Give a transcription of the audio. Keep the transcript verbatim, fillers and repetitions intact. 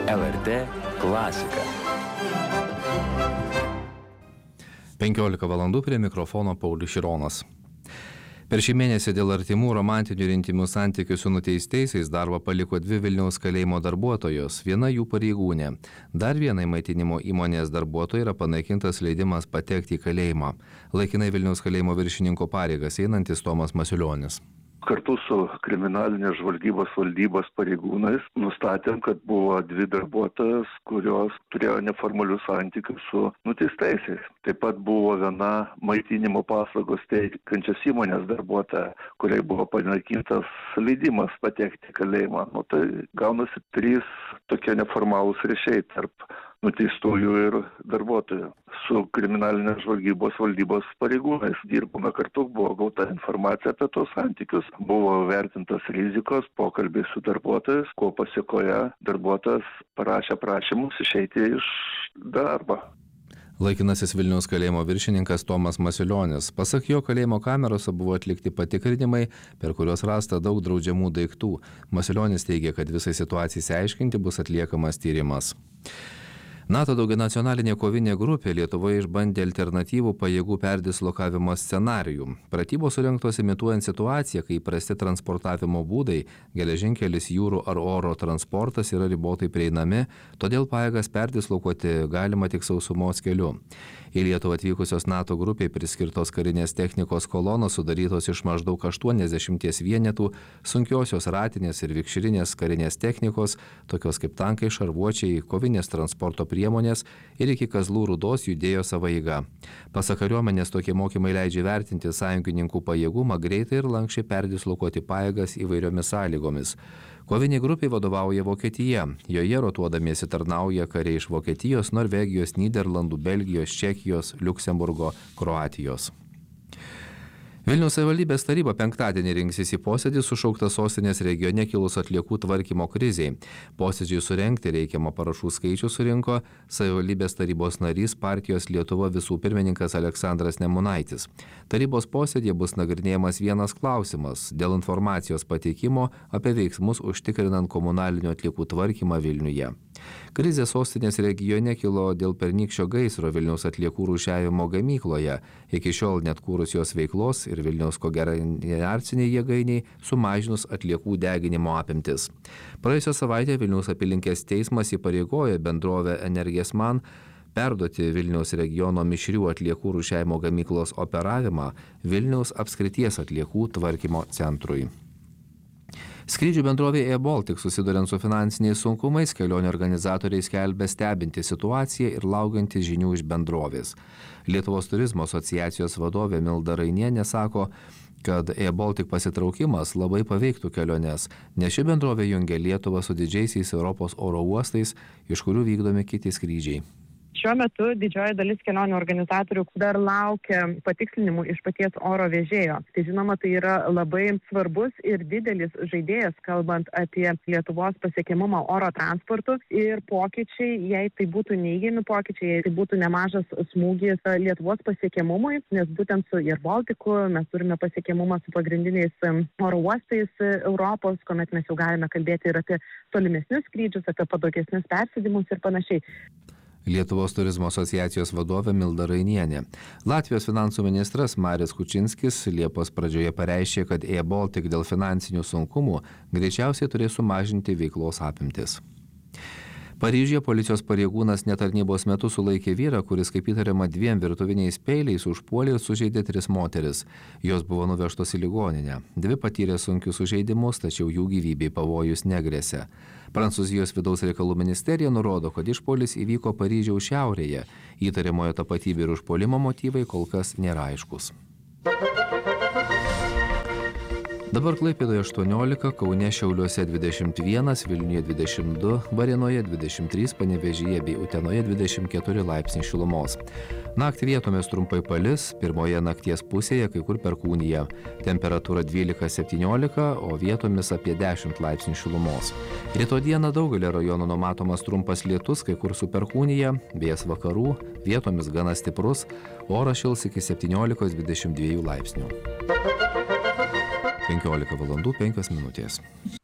L R T klasika. penkiolika valandų prie mikrofono Paulius Šironas. Per šį mėnesį dėl artimų romantinių ir intymių santykių su nuteistaisiais darbą paliko dvi Vilniaus kalėjimo darbuotojos, viena jų pareigūnė. Dar vienai maitinimo įmonės darbuotojai yra panaikintas leidimas patekti į kalėjimą. Laikinai Vilniaus kalėjimo viršininko pareigas einantis Tomas Masiulionis. Kartu su kriminalinės žvalgybos valdybos pareigūnais nustatėm, kad buvo dvi darbuotojos, kurios turėjo neformalius santykius su nuteistaisiais. Taip pat buvo viena maitinimo paslaugos teikiančios įmonės darbuotoja, kuriai buvo panaikintas leidimas patekti į kalėjimą. Nu, tai gaunasi trys tokie neformalūs ryšiai tarp nuteistųjų ir darbuotojų. Su kriminalinės žvalgybos valdybos pareigūnais dirbome kartu, buvo gauta informacija apie tos santykius, buvo vertintas rizikos, pokalbiai su darbuotojais, ko pasiekoje darbuotojas parašė prašymus išeiti iš darbo. Laikinasis Vilniaus kalėjimo viršininkas Tomas Masiulionis. Pasak jo, kalėjimo kamerose buvo atlikti patikrinimai, per kuriuos rasta daug draudžiamų daiktų. Masiulionis teigia, kad visai situacijai išsiaiškinti bus atliekamas tyrimas. NATO daugianacionalinė kovinė grupė Lietuvoje išbandė alternatyvų pajėgų perdislokavimo scenarijų. Pratybos surengtos imituojant situaciją, kai įprasti transportavimo būdai, geležinkelis, jūrų ar oro transportas yra ribotai prieinami, todėl pajėgas perdislokuoti galima tik sausumos keliu. Į Lietuvą atvykusios NATO grupiai priskirtos karinės technikos kolonos sudarytos iš maždaug aštuoniasdešimties vienetų sunkiosios ratinės ir vikšrinės karinės technikos, tokios kaip tankai, šarvuočiai, kovinės transporto priemonės ir iki Kazlų Rūdos judėjo sava eiga. Pasak kariuomenės, tokie mokymai leidžia vertinti sąjungininkų pajėgumą greitai ir lankščiai perdislokuoti pajėgas įvairiomis sąlygomis. Koviniai grupiai vadovauja Vokietija. Joje rotuodamiesi tarnauja kariai iš Vokietijos, Norvegijos, Nyderlandų, Belgijos, Čekijos, Liuksemburgo, Kroatijos. Vilniaus savivaldybės taryba penktadienį rinksis į posėdį sušauktą sostinės regione kilus atliekų tvarkymo krizei. Posėdžiui surengti reikiamą parašų skaičių surinko savivaldybės tarybos narys partijos Lietuva visų pirmininkas Aleksandras Nemunaitis. Tarybos posėdėje bus nagrinėjamas vienas klausimas dėl informacijos pateikimo apie veiksmus užtikrinant komunalinių atliekų tvarkymą Vilniuje. Krizė sostinės regione kilo dėl pernykščio gaisro Vilniaus atliekų rūšiavimo gamykloje. Iki šiol neatkūrus jos veiklos ir Vilniaus kogeneraciniai jėgainiai sumažinus atliekų deginimo apimtis. Praėjusią savaitę Vilniaus apylinkės teismas įpareigojo bendrovę Energesman perduoti Vilniaus regiono mišrių atliekų rūšiavimo gamyklos operavimą Vilniaus apskrities atliekų tvarkymo centrui. Skrydžių bendrovė Air Baltic susiduriant su finansiniais sunkumais, kelionių organizatoriai skelbia stebinti situaciją ir laukiantys žinių iš bendrovės. Lietuvos turizmo asociacijos vadovė Milda Rainienė sako, kad Air Baltic pasitraukimas labai paveiktų keliones, nes ši bendrovė jungia Lietuvą su didžiaisiais Europos oro uostais, iš kurių vykdomi kiti skrydžiai. Šiuo metu didžioji dalis kelionių organizatorių dar laukia patikslinimų iš paties oro vežėjo. Tai žinoma, tai yra labai svarbus ir didelis žaidėjas, kalbant apie Lietuvos pasiekiamumą oro transportu ir pokyčiai, jei tai būtų neigiami pokyčiai, jei tai būtų nemažas smūgis Lietuvos pasiekiamumui, nes būtent su Air Balticu mes turime pasiekiamumą su pagrindiniais oro uostais Europos, kuomet mes jau galime kalbėti ir apie tolimesnius skrydžius, apie patogesnius persėdimus ir panašiai. Lietuvos turizmo asociacijos vadovė Milda Rainienė. Latvijos finansų ministras Maris Kučinskis Liepos pradžioje pareiškė, kad Air Baltic dėl finansinių sunkumų greičiausiai turės sumažinti veiklos apimtis. Paryžiuje policijos pareigūnas netarnybos metu sulaikė vyrą, kuris kaip įtariama dviem virtuviniais peiliais užpuolė ir sužeidė tris moteris. Jos buvo nuvežtos į ligoninę. Dvi patyrė sunkius sužeidimus, tačiau jų gyvybei pavojus negresia. Prancūzijos vidaus reikalų ministerija nurodo, kad išpuolis įvyko Paryžiaus šiaurėje. Įtariamojo tapatybė ir užpuolimo motyvai kol kas nėra aiškus. Dabar Klaipėdoje aštuoniolika, Kaune, Šiauliuose dvidešimt vienas, Vilniuje dvidešimt du, Varėnoje dvidešimt trys, Panevėžyje bei Utenoje dvidešimt keturi laipsniai šilumos. Naktį vietomis trumpai palis, pirmoje nakties pusėje kai kur perkūnija. Temperatūra dvylika septyniolika, o vietomis apie dešimt laipsnių šilumos. Rytoj dieną daugelio rajonų numatomas trumpas lietus, kai kur su perkūnija, vėjas vakarų, vietomis gana stiprus, oras šils iki septyniolikos dvidešimt dviejų laipsnių. penkiolika valandų penkios minutės.